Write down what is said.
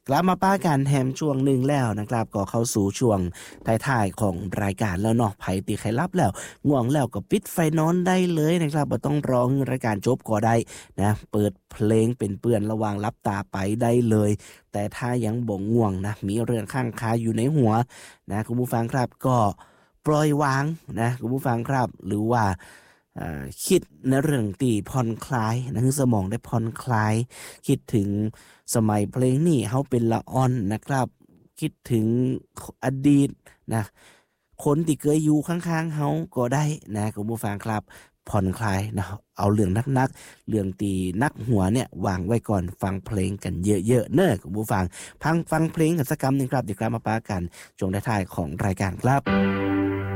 กลับมาป้ากันแฮมช่วงหนึ่งแล้วนะครับก็เข้าสู่ช่วงท้ายๆของรายการแล้วเนาะไผติใครรับแล้วง่วงแล้วก็ปิดไฟนอนได้เลยนะครับบ่ต้องรอให้รายการจบก็ได้นะเปิดเพลงเป็นเปื้อนระหว่างรับตาไปได้เลยแต่ถ้ายังบ่ง่วงนะมีเรื่องข้างคาอยู่ในหัวนะคุณผู้ฟังครับก็ปล่อยวางนะคุณผู้ฟังครับหรือว่าคิดในเรื่องตีผ่อนคลายนะคือสมองได้ผ่อนคลายคิดถึงสมัยเพลงนี้เฮาเป็นละอ่อนนะครับคิดถึงอดีตนะคนที่เคยอยู่ข้างๆเฮาก็ได้นะคุณผู้ฟังครับผ่อนคลายนะเอาเรื่องนักๆเรื่องตีนักหัวเนี่ยวางไว้ก่อนฟังเพลงกันเยอะๆเนอะคุณผู้ฟังฟังเพลงกันสักกำหนึ่งครับเดี๋ยวกลับมาปากันช่วงท้ายๆของรายการครับ